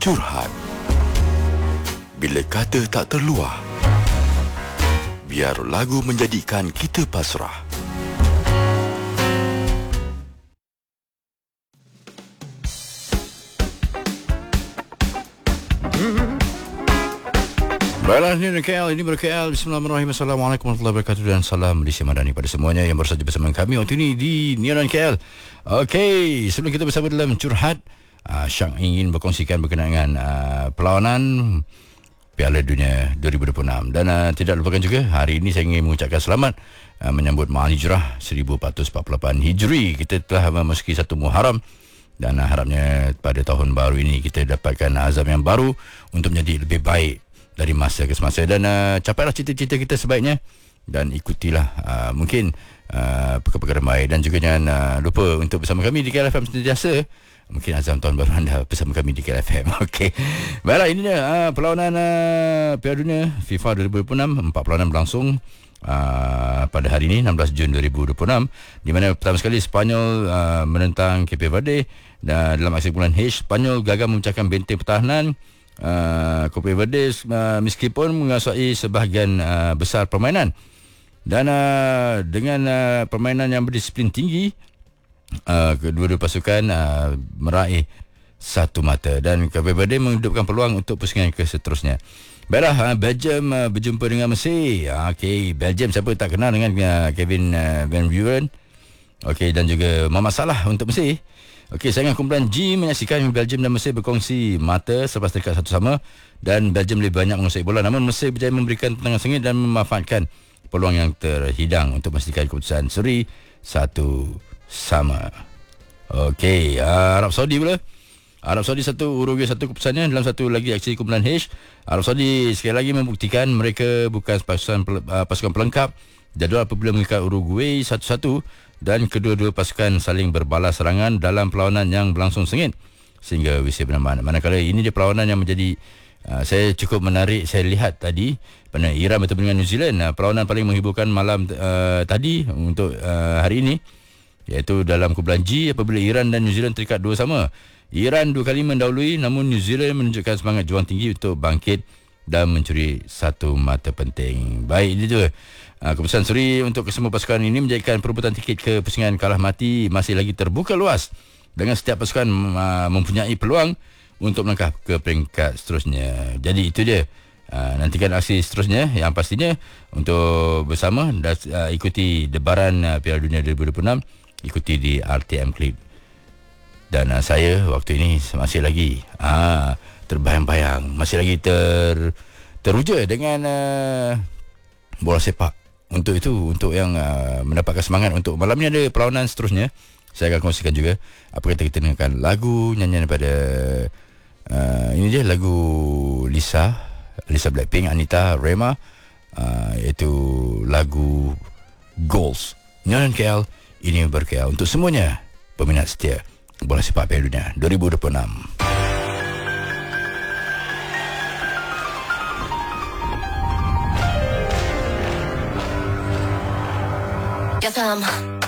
Curhat. Bila kata tak terluah, biar lagu menjadikan kita pasrah. Baiklah, ini KL, ini ber-KL. Bismillahirrahmanirrahim. Assalamualaikum warahmatullahi wabarakatuh. Dan salam Malaysia Madani pada semuanya yang bersama bersama kami waktu ini di Niaran KL. Okey, sebelum kita bersama dalam Curhat, Syak ingin berkongsikan berkenaan dengan perlawanan Piala Dunia 2026. Dan tidak lupakan juga, hari ini saya ingin mengucapkan selamat menyambut Mahal Hijrah 1448 Hijri. Kita telah memasuki 1 Muharram. Dan harapnya pada tahun baru ini kita dapatkan azam yang baru untuk menjadi lebih baik dari masa ke semasa. Dan capailah cita-cita kita sebaiknya. Dan ikutilah mungkin perkara-perkara baik. Dan juga jangan lupa untuk bersama kami di KLFM sentiasa. Mungkin azam tahun baru anda bersama kami di KLFM. Okey. Baiklah, ini dia perlawanan Piala Dunia FIFA 2026. 4 perlawanan berlangsung pada hari ini 16 Jun 2026, di mana pertama sekali Sepanyol menentang Cape Verde. Dan dalam aksi kumpulan H, Sepanyol gagal memecahkan benteng pertahanan Cape Verde meskipun menguasai sebahagian besar permainan. Dan dengan permainan yang berdisiplin tinggi, kedua-dua pasukan meraih satu mata. Dan Cape Verde menghidupkan peluang untuk pusingan ke seterusnya. Baiklah, Belgium berjumpa dengan Mesir. Okey, Belgium siapa tak kenal dengan Kevin Van Buren. Okey, dan juga Mohamed Salah untuk Mesir. Okey, saingan kumpulan G menyaksikan Belgium dan Mesir berkongsi mata selepas terikat satu sama, dan Belgium lebih banyak menguasai bola, namun Mesir berjaya memberikan tendangan sengit dan memanfaatkan peluang yang terhidang untuk memastikan keputusan seri 1-1. Okey, Arab Saudi pula. Arab Saudi 1, Uruguay 1 keputusannya dalam satu lagi aksi kumpulan H. Arab Saudi sekali lagi membuktikan mereka bukan pasukan pelengkap jadual apabila mengikat Uruguay 1-1, dan kedua-dua pasukan saling berbalas serangan dalam perlawanan yang berlangsung sengit sehingga wisi bermain. Manakala ini dia perlawanan yang menjadi saya cukup menarik. Saya lihat tadi pada Iran bertemu dengan New Zealand, perlawanan paling menghiburkan malam tadi untuk hari ini, iaitu dalam kumpulan G apabila Iran dan New Zealand terikat 2-2. Iran 2 kali mendahului, namun New Zealand menunjukkan semangat juang tinggi untuk bangkit dan mencuri satu mata penting. Baik, ini tu keputusan seri untuk kesemua pasukan ini menjadikan perebutan tiket ke pusingan kalah mati masih lagi terbuka luas, dengan setiap pasukan mempunyai peluang untuk melangkah ke peringkat seterusnya. Jadi itu dia. Nantikan aksi seterusnya yang pastinya untuk bersama dan ikuti debaran Piala Dunia 2026, ikuti di RTM Clip. Dan saya waktu ini masih lagi terbayang-bayang, masih lagi teruja dengan bola sepak. Untuk itu, untuk yang mendapatkan semangat untuk malam ni ada perlawanan seterusnya, saya akan kongsikan juga apa kata kita dengarkan lagu nyanyian daripada ini dia lagu Lisa Blackpink, Anita, Rema, iaitu lagu Goals. Nyaran KL, ini ber-KL untuk semuanya peminat setia bola sepak Piala Dunia 2026. Yes,